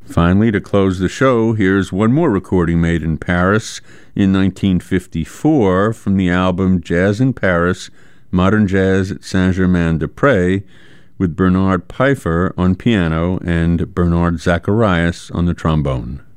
Finally, to close the show, here's one more recording made in Paris in 1954 from the album Jazz in Paris, Modern Jazz at Saint-Germain-des-Prés, with Bernard Pfeiffer on piano and Bernard Zacharias on the trombone.